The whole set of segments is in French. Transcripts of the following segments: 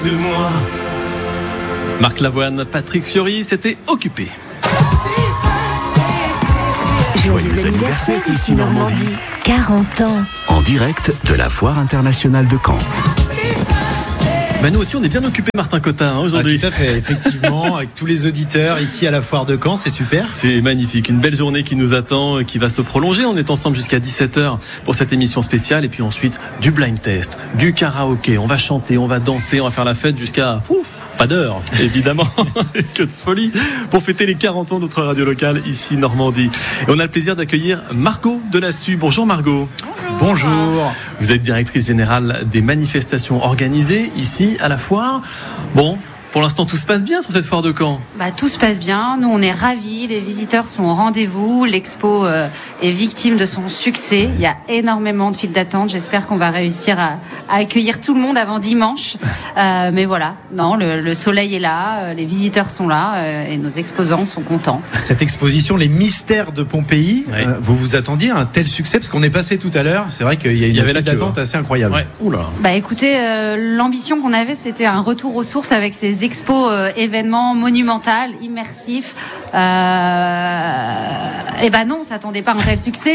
de moi. Marc Lavoine, Patrick Fiori s'étaient occupés. Joyeux anniversaire ici Normandie. 40 ans. En direct de la Foire internationale de Caen. Nous aussi, on est bien occupés, Martin Cotin, aujourd'hui. Tout à fait, effectivement, avec tous les auditeurs ici à la Foire de Caen, c'est super. C'est magnifique, une belle journée qui nous attend, qui va se prolonger. On est ensemble jusqu'à 17h pour cette émission spéciale. Et puis ensuite, du blind test, du karaoké. On va chanter, on va danser, on va faire la fête jusqu'à... pas d'heure, évidemment. Que de folie pour fêter les 40 ans de notre radio locale ici Normandie. Et on a le plaisir d'accueillir Margot Delassus. Bonjour Margot. Bonjour. Vous êtes directrice générale des manifestations organisées ici à la foire. Bon, pour l'instant tout se passe bien sur cette foire de Caen. Tout se passe bien, nous on est ravis, les visiteurs sont au rendez-vous, l'expo est victime de son succès, il y a énormément de files d'attente, j'espère qu'on va réussir à accueillir tout le monde avant dimanche, mais voilà, non, le soleil est là, les visiteurs sont là et nos exposants sont contents. Cette exposition, les mystères de Pompéi, ouais. Vous vous attendiez à un tel succès? Parce qu'on est passé tout à l'heure, c'est vrai qu'il y a une file d'attente assez incroyable. Ouais. Oula. Écoutez, l'ambition qu'on avait, c'était un retour aux sources avec ces expos événements monumental, immersif. Non, on s'attendait pas à un tel succès.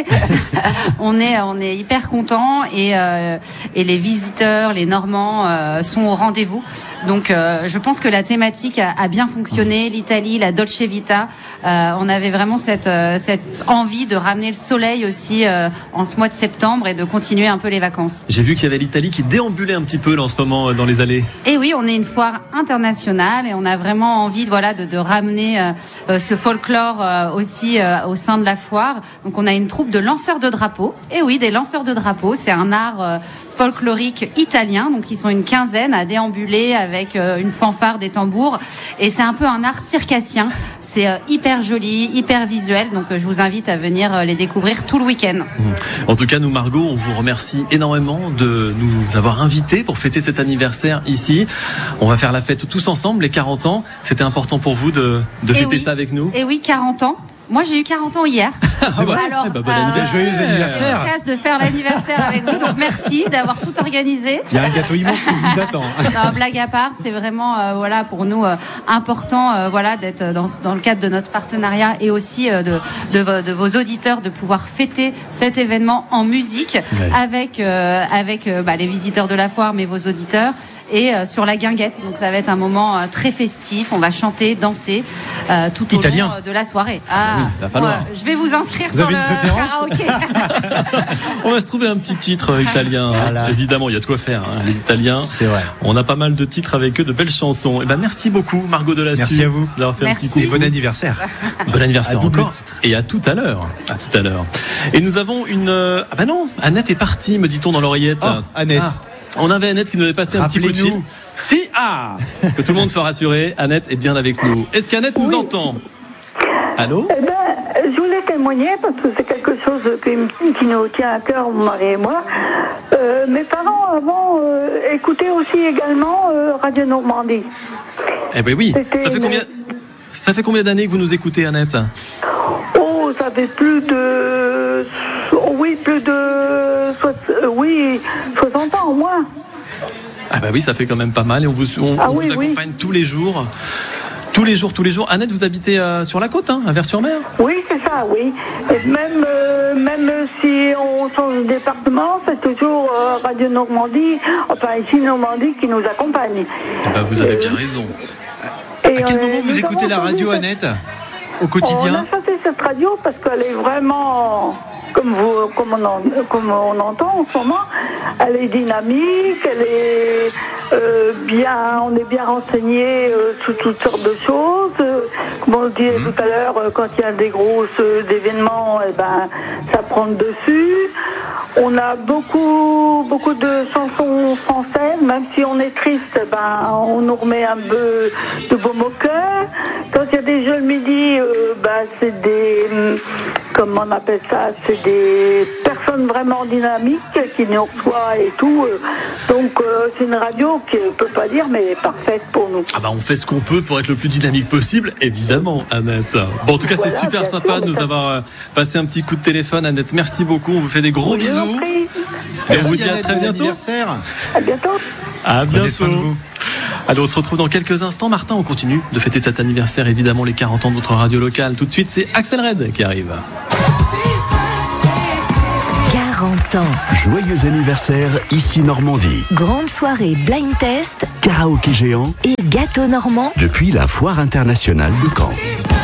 on est hyper contents et les visiteurs, les Normands sont au rendez-vous. Donc, je pense que la thématique a bien fonctionné. L'Italie, la Dolce Vita. On avait vraiment cette envie de ramener le soleil aussi en ce mois de septembre et de continuer un peu les vacances. J'ai vu qu'il y avait l'Italie qui déambulait un petit peu là, en ce moment dans les allées. Et oui, on est une foire internationale et on a vraiment envie de ramener ce folklore aussi au sein de la foire. Donc on a une troupe de lanceurs de drapeaux. Et oui, des lanceurs de drapeaux, c'est un art folklorique italien, donc ils sont une quinzaine à déambuler avec une fanfare, des tambours, et c'est un peu un art circassien. C'est hyper joli, hyper visuel, donc je vous invite à venir les découvrir tout le week-end. En tout cas, nous Margot, on vous remercie énormément de nous avoir invités pour fêter cet anniversaire ici. On va faire la fête tous ensemble, les 40 ans. C'était important pour vous de fêter ça avec nous? Et oui, 40 ans. Moi, j'ai eu 40 ans hier. C'est vrai. Alors, bon anniversaire. Joyeux anniversaire. C'est de faire l'anniversaire avec vous. Donc, merci d'avoir tout organisé. Il y a un gâteau immense qui vous attend. Non, blague à part, c'est vraiment pour nous important d'être dans le cadre de notre partenariat et aussi de vos auditeurs de pouvoir fêter cet événement en musique avec les visiteurs de la foire, mais vos auditeurs. Et sur la guinguette, donc ça va être un moment très festif. On va chanter, danser tout au long de la soirée. Va falloir. Je vais vous inscrire vous sur avez le une préférence karaoké. On va se trouver un petit titre italien. Voilà. Évidemment, il y a de quoi faire. Les Italiens, c'est vrai. On a pas mal de titres avec eux, de belles chansons. Merci beaucoup, Margot Delassus. Merci à vous d'avoir fait Merci. un petit coup. Et bon anniversaire. Bon anniversaire encore. Titre. Et à tout à l'heure. Et nous avons une. Annette est partie, me dit-on dans l'oreillette. Annette. On avait Annette qui nous avait passé un petit coup de fil. Si, que tout le monde soit rassuré, Annette est bien avec nous. Est-ce qu'Annette nous entend? Allô? Je voulais témoigner parce que c'est quelque chose qui nous tient à cœur, mon mari et moi. Mes parents avant écoutaient aussi également Radio Normandie. Eh ben oui. Ça fait combien d'années que vous nous écoutez, Annette? Oh, ça fait plus de 60 ans au moins. Oui, ça fait quand même pas mal et on vous accompagne tous les jours. Tous les jours. Annette, vous habitez sur la côte, à Vers-sur-Mer? Oui, c'est ça, oui. Et même si on change de département, c'est toujours Radio Normandie, ici Normandie, qui nous accompagne. Vous avez bien raison. À quel moment vous écoutez la radio, Annette? Au quotidien? On a choisi cette radio parce qu'elle est vraiment... Comme on entend en ce moment, elle est dynamique, elle est on est bien renseigné sur toutes sortes de choses. Comme on le disait tout à l'heure, quand il y a des grosses événements, ça prend le dessus. On a beaucoup de chansons françaises, même si on est triste, on nous remet un peu de baume au cœur. Quand il y a des jeux le midi, c'est des... Comment on appelle ça? C'est des personnes vraiment dynamiques qui nous reçoivent et tout. Donc c'est une radio qui ne peut pas dire, mais parfaite pour nous. On fait ce qu'on peut pour être le plus dynamique possible, évidemment, Annette. En tout cas, c'est super sympa de nous avoir passé un petit coup de téléphone, Annette. Merci beaucoup. On vous fait des gros bisous. Merci. Et on vous dit à très bientôt. À bientôt. À bientôt. Prenez soin de vous. Allez, on se retrouve dans quelques instants. Martin, on continue de fêter cet anniversaire, évidemment, les 40 ans de votre radio locale. Tout de suite, c'est Axel Red qui arrive. 40 ans. Joyeux anniversaire, ici Normandie. Grande soirée blind test Karaoké géant et gâteau normand depuis la Foire internationale de Caen.